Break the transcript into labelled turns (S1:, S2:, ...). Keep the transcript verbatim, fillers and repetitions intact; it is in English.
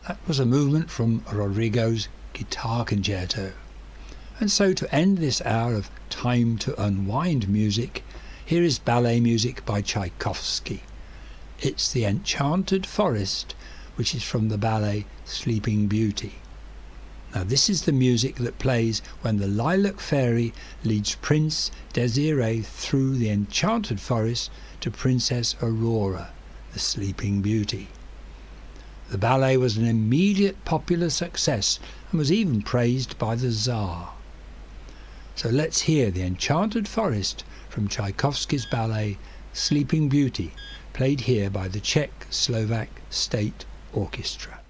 S1: That was a movement from Rodrigo's Guitar Concerto. And so to end this hour of Time to Unwind music, here is ballet music by Tchaikovsky. It's The Enchanted Forest, which is from the ballet Sleeping Beauty. Now this is the music that plays when the Lilac Fairy leads Prince Désiré through the enchanted forest to Princess Aurora, the Sleeping Beauty. The ballet was an immediate popular success and was even praised by the Tsar. So let's hear The Enchanted Forest from Tchaikovsky's ballet Sleeping Beauty, played here by the Czech Slovak State Orchestra.